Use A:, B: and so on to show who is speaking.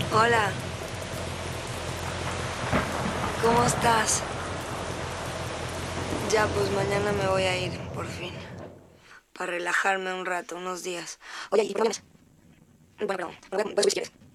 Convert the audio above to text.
A: Hola, ¿cómo estás? Ya, pues mañana me voy a ir, por fin. Para relajarme un rato, unos días. Oye, ¿y por qué no vienes? Bueno, perdón, me voy a subir si quieres.